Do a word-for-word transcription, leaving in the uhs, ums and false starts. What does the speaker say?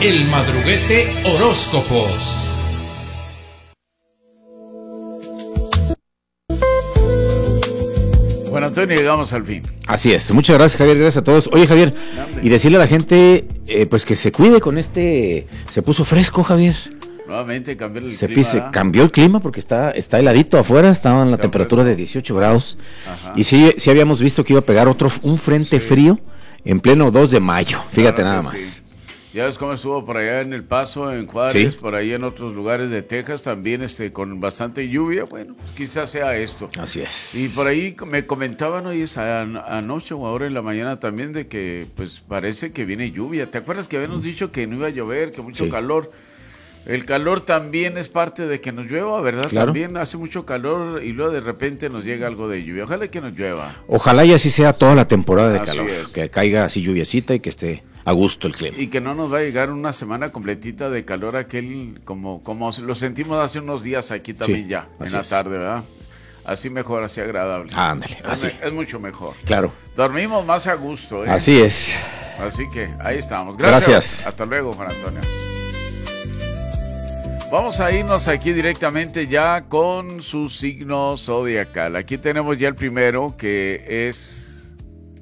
El Madruguete Horóscopos. Bueno, Antonio, llegamos al fin. Así es. Muchas gracias, Javier. Gracias a todos. Oye, Javier, y decirle a la gente, eh, pues que se cuide con este... Se puso fresco, Javier. Nuevamente cambió el se clima. Pise, cambió el clima porque está, está heladito afuera, estaba en la está temperatura fresco. De dieciocho grados. Ajá. Y sí, sí habíamos visto que iba a pegar otro un frente sí. frío en pleno dos de mayo. Fíjate claro nada más. Sí. Ya ves cómo estuvo por allá en El Paso, en Juárez, sí. por ahí en otros lugares de Texas, también este con bastante lluvia. Bueno, quizás sea esto. Así es. Y por ahí me comentaban hoy esa anoche o ahora en la mañana también de que pues parece que viene lluvia. ¿Te acuerdas que habíamos dicho que no iba a llover, que mucho sí. calor? El calor también es parte de que nos llueva, ¿verdad? Claro. También hace mucho calor y luego de repente nos llega algo de lluvia. Ojalá que nos llueva. Ojalá y así sea toda la temporada de así calor. Es. Que caiga así lluviecita y que esté a gusto el clima. Y que no nos va a llegar una semana completita de calor aquel, como, como lo sentimos hace unos días aquí también sí, ya, en la tarde, ¿verdad? Así mejor, así agradable. Ándale, así. Es, es mucho mejor. Claro. Dormimos más a gusto, ¿eh? Así es. Así que ahí estamos. Gracias. Gracias. Hasta luego, Juan Antonio. Vamos a irnos aquí directamente ya con su signo zodiacal. Aquí tenemos ya el primero, que es